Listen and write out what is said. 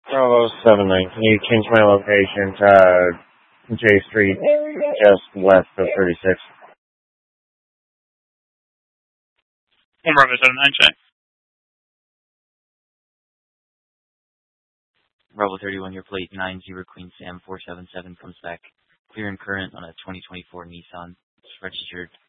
Bravo 79. Can you change my location to J Street, just west of 36? One Bravo 79, check. Bravo 31, your plate 90 Queen Sam 477 comes back. Clear and current on a 2024 Nissan. It's registered